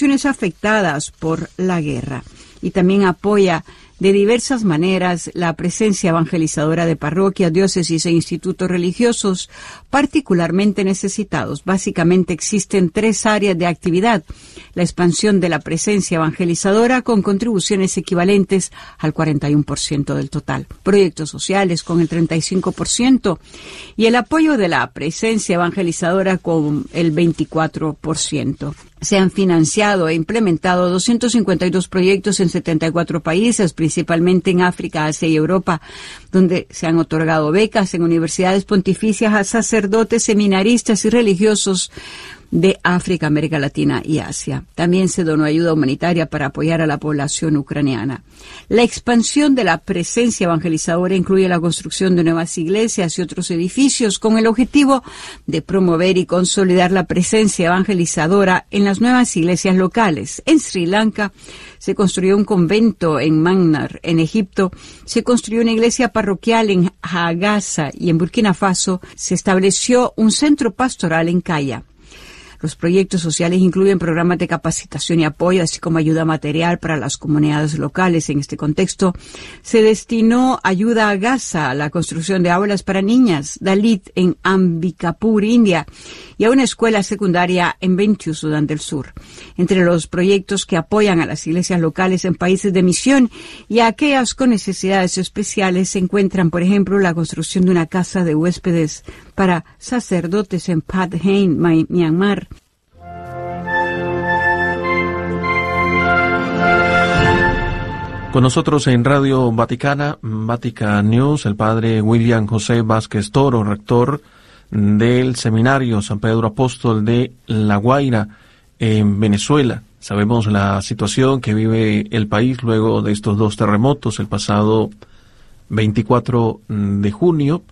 poblaciones afectadas por la guerra. Y también apoya de diversas maneras la presencia evangelizadora de parroquias, diócesis e institutos religiosos particularmente necesitados. Básicamente existen 3 áreas de actividad: la expansión de la presencia evangelizadora con contribuciones equivalentes al 41% del total, proyectos sociales con el 35% y el apoyo de la presencia evangelizadora con el 24%. Se han financiado e implementado 252 proyectos en 74 países, principalmente en África, Asia y Europa, donde se han otorgado becas en universidades pontificias a sacerdotes, seminaristas y religiosos de África, América Latina y Asia. También se donó ayuda humanitaria para apoyar a la población ucraniana. La expansión de la presencia evangelizadora incluye la construcción de nuevas iglesias y otros edificios con el objetivo de promover y consolidar la presencia evangelizadora en las nuevas iglesias locales. En Sri Lanka se construyó un convento en Myanmar. En Egipto se construyó una iglesia parroquial en Hagasa y en Burkina Faso se estableció un centro pastoral en Kaya. Los proyectos sociales incluyen programas de capacitación y apoyo, así como ayuda material para las comunidades locales. En este contexto, se destinó ayuda a Gaza, a la construcción de aulas para niñas Dalit en Ambikapur, India, y a una escuela secundaria en Bentiu, Sudán del Sur. Entre los proyectos que apoyan a las iglesias locales en países de misión y a aquellas con necesidades especiales se encuentran, por ejemplo, la construcción de una casa de huéspedes para sacerdotes en Pat Hain, Myanmar. Con nosotros en Radio Vaticana, Vatican News, el padre William José Vázquez Toro, rector del Seminario San Pedro Apóstol de La Guaira, en Venezuela. Sabemos la situación que vive el país luego de estos 2 terremotos el pasado 24 de junio.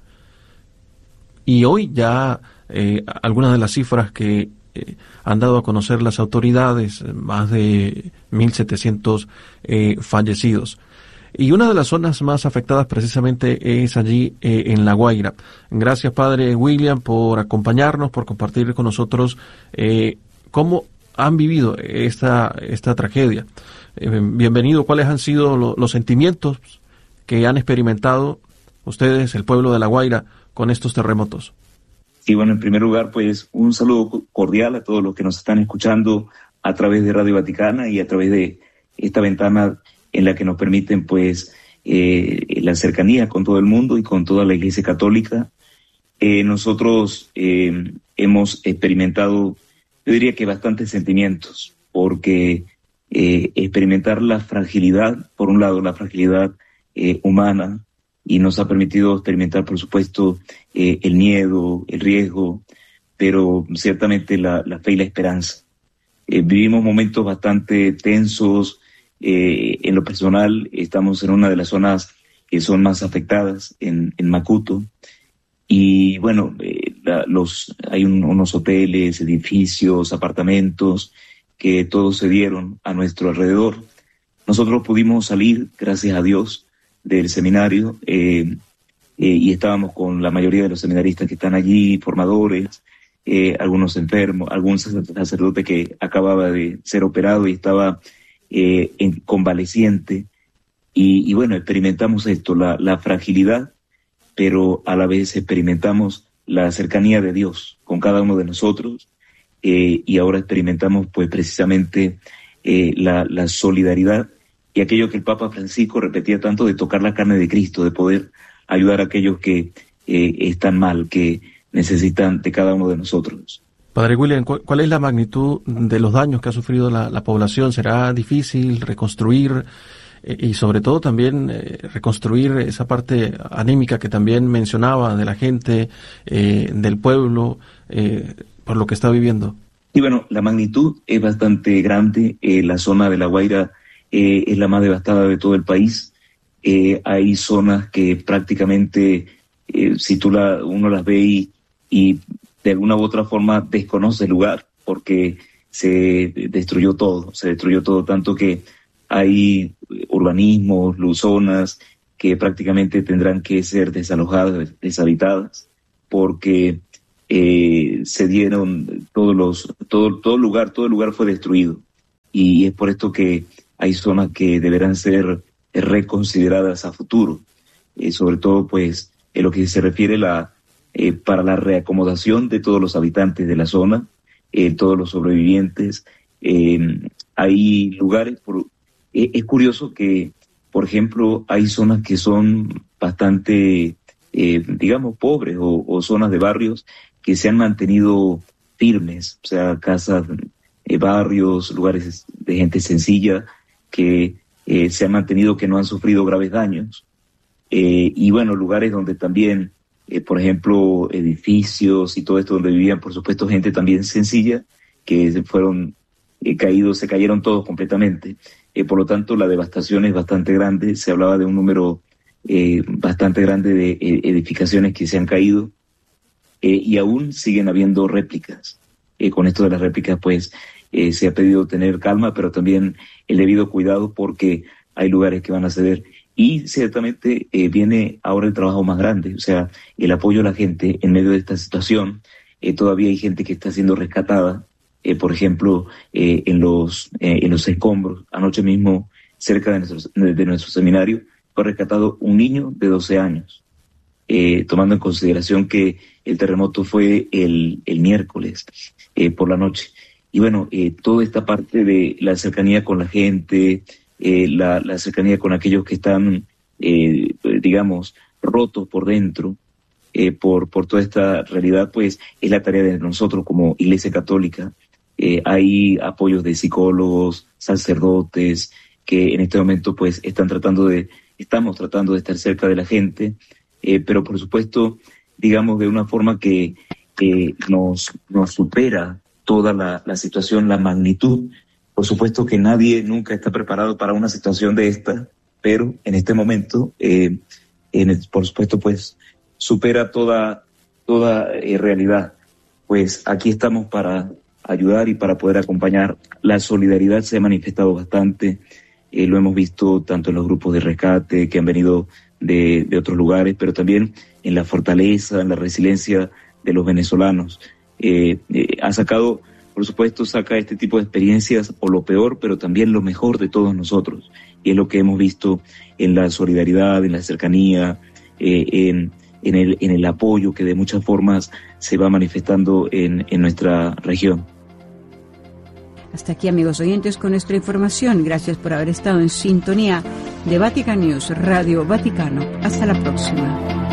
Y hoy ya algunas de las cifras que han dado a conocer las autoridades, más de 1.700 fallecidos. Y una de las zonas más afectadas precisamente es allí en La Guaira. Gracias, padre William, por acompañarnos, por compartir con nosotros cómo han vivido esta tragedia. Bienvenido. ¿Cuáles han sido los sentimientos que han experimentado ustedes, el pueblo de La Guaira, con estos terremotos? Y bueno, en primer lugar, pues un saludo cordial a todos los que nos están escuchando a través de Radio Vaticana y a través de esta ventana en la que nos permiten pues la cercanía con todo el mundo y con toda la Iglesia Católica. Nosotros hemos experimentado, yo diría que bastantes sentimientos, porque experimentar la fragilidad, por un lado la fragilidad humana, y nos ha permitido experimentar, por supuesto, el miedo, el riesgo, pero ciertamente la fe y la esperanza. Vivimos momentos bastante tensos. En lo personal, estamos en una de las zonas que son más afectadas, en Macuto, y bueno, hay unos hoteles, edificios, apartamentos, que todos se dieron a nuestro alrededor. Nosotros pudimos salir, gracias a Dios, del seminario, y estábamos con la mayoría de los seminaristas que están allí, formadores, algunos enfermos, algún sacerdote que acababa de ser operado y estaba convaleciente, y bueno, experimentamos esto, la fragilidad, pero a la vez experimentamos la cercanía de Dios con cada uno de nosotros, y ahora experimentamos pues precisamente la solidaridad y aquello que el Papa Francisco repetía tanto, de tocar la carne de Cristo, de poder ayudar a aquellos que están mal, que necesitan de cada uno de nosotros. Padre William, ¿cuál es la magnitud de los daños que ha sufrido la población? ¿Será difícil reconstruir y sobre todo también reconstruir esa parte anímica que también mencionaba de la gente, del pueblo, por lo que está viviendo? Y bueno, la magnitud es bastante grande. La zona de La Guaira es la más devastada de todo el país. Hay zonas que prácticamente, si uno las ve y de alguna u otra forma desconoce el lugar, porque se destruyó todo, tanto que hay urbanismos, zonas que prácticamente tendrán que ser desalojadas, deshabitadas, porque se dieron todo el lugar fue destruido. y es por esto que hay zonas que deberán ser reconsideradas a futuro, sobre todo pues en lo que se refiere para la reacomodación de todos los habitantes de la zona, todos los sobrevivientes. Hay lugares, es curioso que, por ejemplo, hay zonas que son bastante, digamos, pobres o zonas de barrios que se han mantenido firmes, o sea, casas, barrios, lugares de gente sencilla que se han mantenido, que no han sufrido graves daños. Y bueno, lugares donde también, por ejemplo, edificios y todo esto donde vivían, por supuesto, gente también sencilla, que fueron se cayeron todos completamente. Por lo tanto, la devastación es bastante grande. Se hablaba de un número bastante grande de edificaciones que se han caído, y aún siguen habiendo réplicas. Con esto de las réplicas, pues, se ha pedido tener calma, pero también el debido cuidado, porque hay lugares que van a ceder. Y ciertamente viene ahora el trabajo más grande, o sea, el apoyo a la gente en medio de esta situación. Todavía hay gente que está siendo rescatada, por ejemplo, en los escombros. Anoche mismo, cerca de nuestro seminario, fue rescatado un niño de 12 años, tomando en consideración que el terremoto fue el miércoles por la noche. Y bueno, toda esta parte de la cercanía con la gente, la cercanía con aquellos que están, digamos, rotos por dentro, por toda esta realidad, pues es la tarea de nosotros como Iglesia Católica. Hay apoyos de psicólogos, sacerdotes, que en este momento pues estamos tratando de estar cerca de la gente, pero por supuesto, digamos, de una forma que nos supera toda la situación, la magnitud. Por supuesto que nadie nunca está preparado para una situación de esta, pero en este momento, por supuesto, pues supera toda realidad. Pues aquí estamos para ayudar y para poder acompañar. La solidaridad se ha manifestado bastante, lo hemos visto tanto en los grupos de rescate que han venido de otros lugares, pero también en la fortaleza, en la resiliencia de los venezolanos. Por supuesto, saca este tipo de experiencias, o lo peor, pero también lo mejor de todos nosotros. Y es lo que hemos visto en la solidaridad, en la cercanía, en el apoyo que de muchas formas se va manifestando en nuestra región. Hasta aquí, amigos oyentes, con nuestra información. Gracias por haber estado en sintonía de Vatican News, Radio Vaticano. Hasta la próxima.